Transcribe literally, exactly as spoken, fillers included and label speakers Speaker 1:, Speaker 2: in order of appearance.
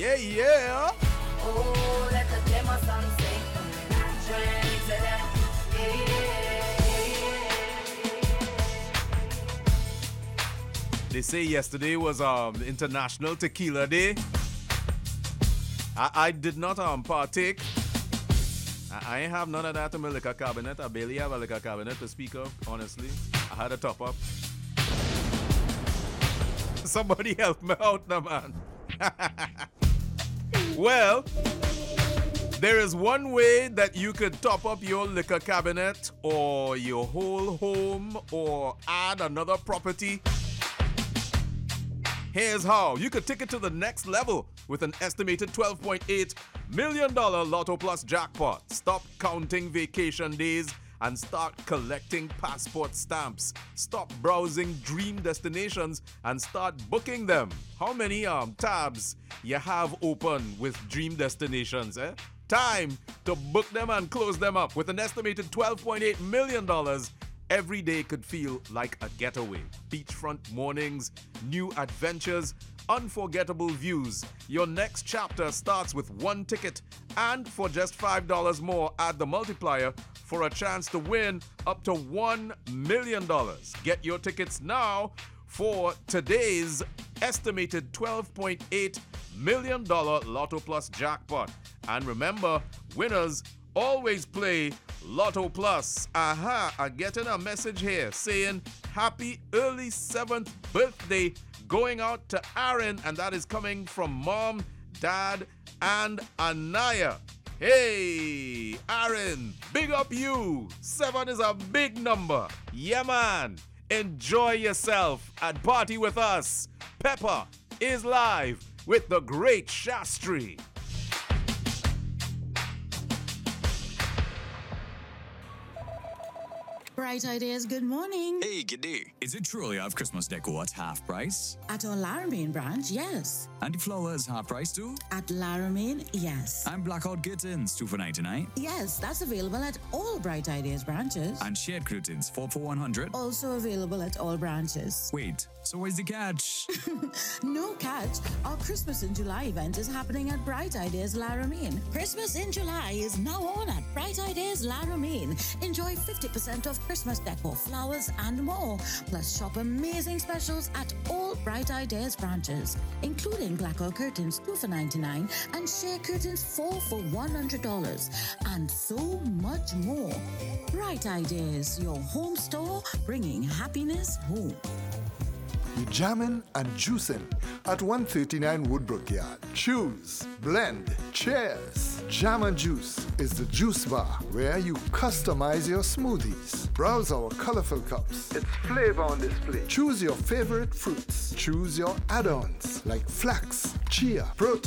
Speaker 1: Yeah, yeah.
Speaker 2: Oh, let the demo song sing. Trend to them. Yeah.
Speaker 1: They say yesterday was um International Tequila Day. I, I did not um partake. I, I ain't have none of that in my liquor cabinet. I barely have a liquor cabinet to speak of, honestly. I had a top up. Somebody help me out now, man. Well, there is one way that you could top up your liquor cabinet or your whole home or add another property. Here's how. You could take it to the next level with an estimated twelve point eight million dollars Lotto Plus jackpot. Stop counting vacation days and start collecting passport stamps. Stop browsing dream destinations and start booking them. How many um tabs you have open with dream destinations, eh? Time to book them and close them up. With an estimated twelve point eight million dollars, every day could feel like a getaway. Beachfront mornings, new adventures, unforgettable views. Your next chapter starts with one ticket, and for just five dollars more, add the multiplier for a chance to win up to one million dollars. Get your tickets now for today's estimated twelve point eight million dollars Lotto Plus jackpot. And remember, winners always play Lotto Plus. Aha, I'm getting a message here saying happy early seventh birthday going out to Aaron, and that is coming from Mom, Dad, and Anaya. Hey, Aaron, big up you. Seven is a big number. Yeah, man. Enjoy yourself and party with us. Pepper is live with the great Shastri.
Speaker 3: Bright Ideas, good morning.
Speaker 4: Hey, good day. Is it truly have Christmas decor at half price?
Speaker 3: At our Laramine branch, yes.
Speaker 4: And the flowers half price too?
Speaker 3: At Laramine, yes.
Speaker 4: And blackout curtains two for ninety-nine?
Speaker 3: Yes, that's available at all Bright Ideas branches.
Speaker 4: And shade curtains four for one hundred?
Speaker 3: Also available at all branches.
Speaker 4: Wait, so where's the catch?
Speaker 3: No catch. Our Christmas in July event is happening at Bright Ideas Laramine. Christmas in July is now on at Bright Ideas Laramine. Enjoy fifty percent off Christmas decor, flowers, and more. Plus, shop amazing specials at all Bright Ideas branches, including blackout curtains two for ninety-nine and shade curtains four for one hundred dollars, and so much more. Bright Ideas, your home store, bringing happiness home.
Speaker 5: You jamming and juicing at one thirty-nine Woodbrook Yard. Choose, blend, cheers. Jam and Juice is the juice bar where you customize your smoothies. Browse our colorful cups. It's flavor on display. Choose your favorite fruits. Choose your add-ons like flax, chia, protein.